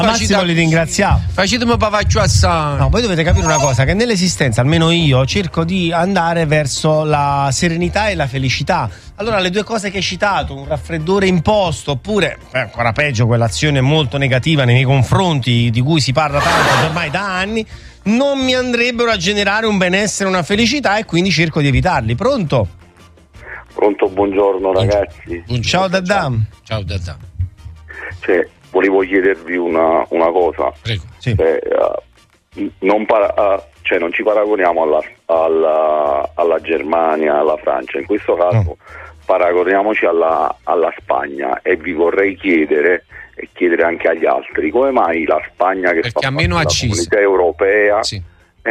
Massimo li ringraziamo. Facetemi papaccio assai. No, voi dovete capire una cosa, che nell'esistenza, almeno io, cerco di andare verso la serenità e la felicità. Allora le due cose che hai citato, un raffreddore imposto, oppure ancora peggio quell'azione molto negativa nei miei confronti di cui si parla tanto ormai da anni, non mi andrebbero a generare un benessere, una felicità, e quindi cerco di evitarli. Pronto? Pronto, buongiorno ragazzi. Ciao Dadda. Ciao Dadda. Volevo chiedervi una cosa. Prego. Sì. Non ci paragoniamo alla Germania, alla Francia, in questo caso paragoniamoci alla Spagna, e vi vorrei chiedere, e chiedere anche agli altri, come mai la Spagna, che perché fa ha meno parte della Comunità Europea, sì,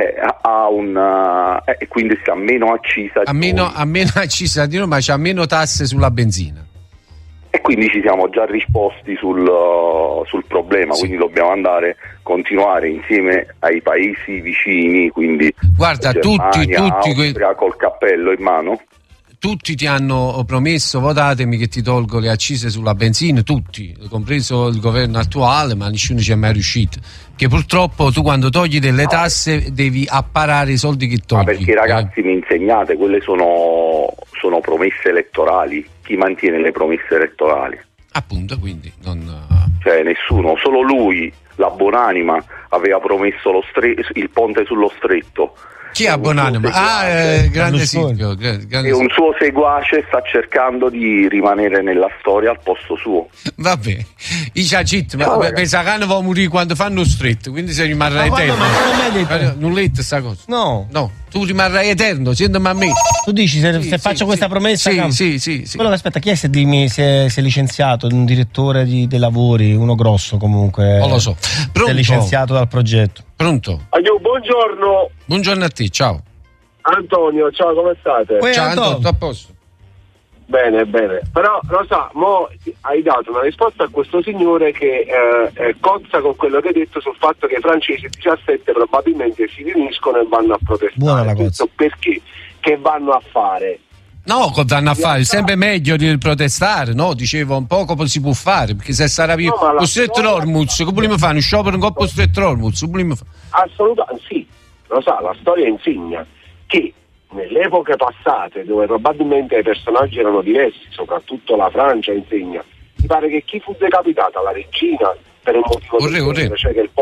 ha quindi sta meno accisa ha meno accisa di noi, ma c'ha meno tasse sulla benzina. E quindi ci siamo già risposti sul problema, sì. Quindi dobbiamo continuare insieme ai paesi vicini, quindi guarda, Germania, tutti Austria, col cappello in mano. Tutti ti hanno promesso, votatemi che ti tolgo le accise sulla benzina, tutti, compreso il governo attuale, ma nessuno ci è mai riuscito. Che purtroppo tu quando togli delle tasse devi apparare i soldi che togli. Ma perché ragazzi mi insegnate, quelle sono promesse electorali. Chi mantiene le promesse elettorali? Appunto, quindi non... Cioè nessuno, solo lui, la Buonanima, aveva promesso il ponte sullo stretto. Chi ha Buonanima? Grande Silvio. E un suo seguace sta cercando di rimanere nella storia al posto suo. Vabbè, i ciacit, pensa che va a morire quando fanno stretto, quindi se rimarrà eterno. Nulletta sta cosa. No, tu rimarrai eterno, sentimi a me. Tu dici se faccio questa promessa? Sì. Quello che aspetta, chi è, se è licenziato? Un direttore dei lavori, uno grosso comunque. Non lo so. Pronto? È licenziato dal progetto. Pronto? Buongiorno. Buongiorno a te, ciao. Antonio, ciao, come state? Ciao Antonio, tutto a posto. Bene. Però, lo sa, mo hai dato una risposta a questo signore che cozza con quello che hai detto sul fatto che i francesi 17 probabilmente si riuniscono e vanno a protestare. Buona la cozza. Perché? Che vanno a fare? No, cosa vanno a fare? È sempre meglio di protestare, no? Dicevo, un poco si può fare, perché se sarà più costretto l'Ormuz, che vogliamo fare? Un sciopero un po' costretto l'Ormuz? Assolutamente sì, lo sa, la storia insegna che nelle epoche passate, dove probabilmente i personaggi erano diversi, soprattutto la Francia insegna, mi pare che chi fu decapitata, la regina, per un motivo cioè che il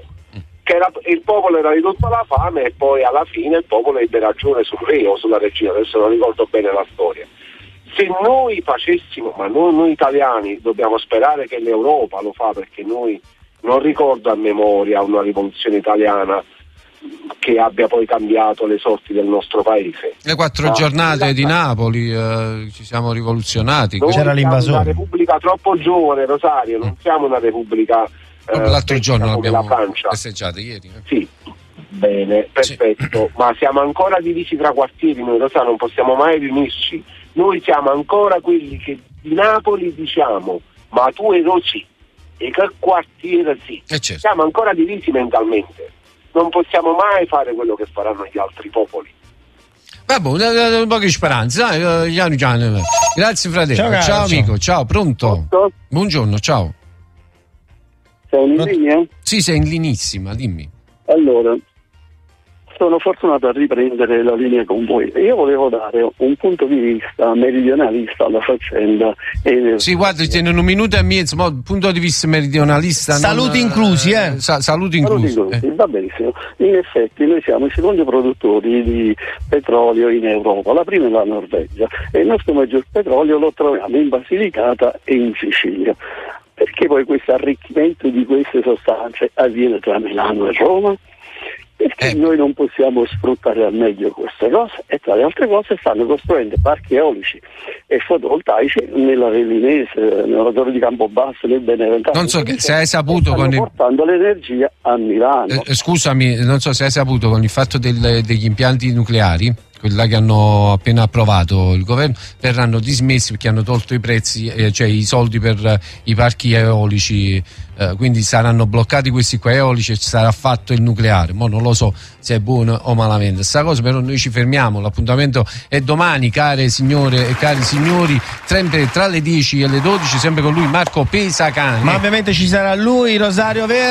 popolo era ridotto alla fame, e poi alla fine il popolo ebbe ragione sul re o sulla regina, adesso non ricordo bene la storia. Se noi facessimo, ma noi italiani dobbiamo sperare che l'Europa lo fa, perché noi non ricordo a memoria una rivoluzione italiana che abbia poi cambiato le sorti del nostro paese. Le 4 giornate di Napoli, ci siamo rivoluzionati. Noi c'era l'invasore. Siamo una repubblica troppo giovane, Rosario, non siamo una repubblica l'altro giorno l'abbiamo festeggiata ieri. Sì, bene, perfetto. Sì. Ma siamo ancora divisi tra quartieri, noi, Rosario, non possiamo mai riunirci. Noi siamo ancora quelli che di Napoli diciamo ma tu eri sì, e che quartiere sì. Certo. Siamo ancora divisi mentalmente. Non possiamo mai fare quello che faranno gli altri popoli. Vabbè, un po' di speranza, piano. Grazie fratello, ciao amico, ciao, pronto? Buongiorno, ciao. Sei in linea? Sì, sei in linissima, dimmi. Allora, sono fortunato a riprendere la linea con voi. Io volevo dare un punto di vista meridionalista alla faccenda. Sì, guarda, tiene un minuto e mezzo, ma punto di vista meridionalista. Saluti inclusi, Saluti inclusi. Va benissimo. In effetti noi siamo i secondi produttori di petrolio in Europa, la prima è la Norvegia, e il nostro maggior petrolio lo troviamo in Basilicata e in Sicilia. Perché poi questo arricchimento di queste sostanze avviene tra Milano e Roma? Perché noi non possiamo sfruttare al meglio queste cose, e tra le altre cose stanno costruendo parchi eolici e fotovoltaici nella Velinese, nella Torre di Campobasso, nel Beneventano. Non so se hai saputo portando l'energia a Milano. Scusami, non so se hai saputo con il fatto degli impianti nucleari, quelli là che hanno appena approvato il governo, verranno dismessi perché hanno tolto i prezzi, cioè i soldi per i parchi eolici, quindi saranno bloccati questi qua eolici e ci sarà fatto il nucleare. Mo non lo so se è buono o malamente sta cosa, però noi ci fermiamo, l'appuntamento è domani, care signore e cari signori, sempre tra le 10 e le 12, sempre con lui Marco Pesacane. Ma ovviamente ci sarà lui, Rosario Verde.